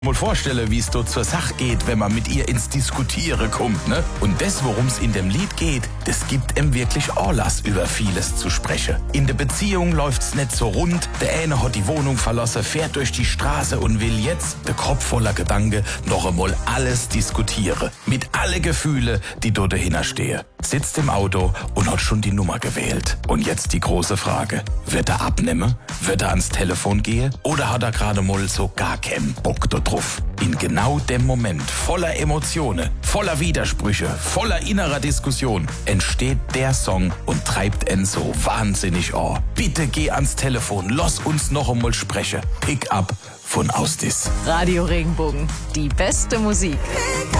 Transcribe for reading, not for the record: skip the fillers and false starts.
Mal vorstellen, wie es dort zur Sache geht, wenn man mit ihr ins Diskutieren kommt, ne? Und das, worum es in dem Lied geht, das gibt ihm wirklich Anlass, über vieles zu sprechen. In der Beziehung läuft's nicht so rund, der eine hat die Wohnung verlassen, fährt durch die Straße und will jetzt, der Kopf voller Gedanken, noch einmal alles diskutieren. Mit alle Gefühle, die dort dahinter stehen. Sitzt im Auto und hat schon die Nummer gewählt. Und jetzt die große Frage, wird er abnehmen? Wird er ans Telefon gehen? Oder hat er gerade mal so gar keinen Bock dort drauf? In genau dem Moment, voller Emotionen, voller Widersprüche, voller innerer Diskussion, entsteht der Song und treibt ihn so wahnsinnig an. Bitte geh ans Telefon, lass uns noch einmal sprechen. Pick up von Austis. Radio Regenbogen, die beste Musik.